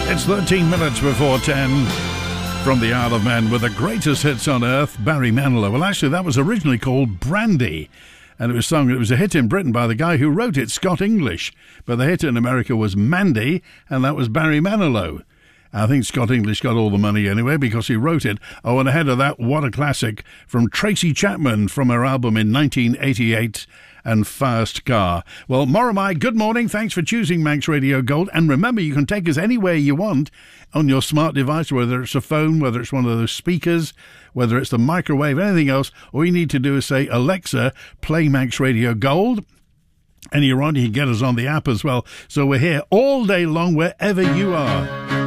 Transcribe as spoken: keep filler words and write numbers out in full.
It's thirteen minutes before ten from the Isle of Man with the greatest hits on earth, Barry Manilow. Well, actually, that was originally called Brandy, and it was sung, it was a hit in Britain by the guy who wrote it, Scott English. But the hit in America was Mandy, and that was Barry Manilow. I think Scott English got all the money anyway because he wrote it. Oh, and ahead of that, what a classic from Tracy Chapman from her album in nineteen eighty-eight, and Fast Car. Well, Moramai, good morning. Thanks for choosing Manx Radio Gold. And remember, you can take us anywhere you want on your smart device, whether it's a phone, whether it's one of those speakers, whether it's the microwave, anything else. All you need to do is say, Alexa, play Manx Radio Gold. And you're on, you can get us on the app as well. So we're here all day long, wherever you are.